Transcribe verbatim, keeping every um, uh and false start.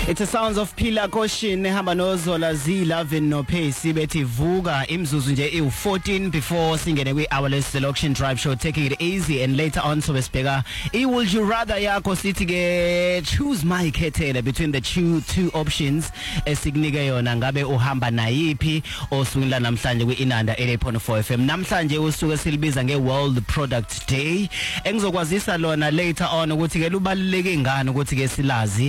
It's a sounds of Phila Koshin ehamba noZola Zilavin no Pace bethi vuka imzuzu nje i fourteen before singene kwi hourless selection drive show, taking it easy, and later on so besibheka I would you rather yakho sithi ke choose my khethele between the two two options esikunike yona, ngabe uhamba nayipi osungula namhlanje kwi Inanda eighty point four F M. Namhlanje usuke silibiza nge World Product Day engizokwazisa lona later on ukuthi ke lubaluleke ngani ukuthi ke silazi